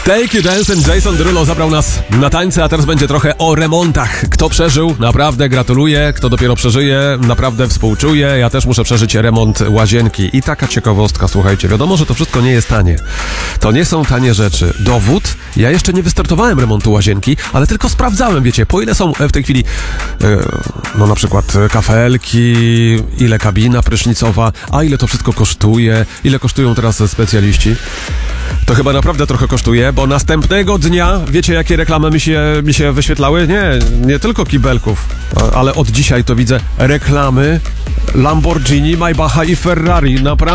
Take You Dancing, Jason Derulo zabrał nas na tańce, a teraz będzie trochę o remontach. Kto przeżył, naprawdę gratuluję. Kto dopiero przeżyje, naprawdę współczuję. Ja też muszę przeżyć remont łazienki. I taka ciekawostka, słuchajcie, wiadomo, że to wszystko nie jest tanie. To nie są tanie rzeczy. Dowód, ja jeszcze nie wystartowałem remontu łazienki, ale tylko sprawdzałem, wiecie, po ile są w tej chwili, no na przykład kafelki, ile kabina prysznicowa, a ile to wszystko kosztuje, ile kosztują teraz specjaliści. To chyba naprawdę trochę kosztuje, bo następnego dnia, wiecie jakie reklamy mi się wyświetlały? Nie tylko kibelków, ale od dzisiaj to widzę reklamy Lamborghini, Maybacha i Ferrari. Naprawdę.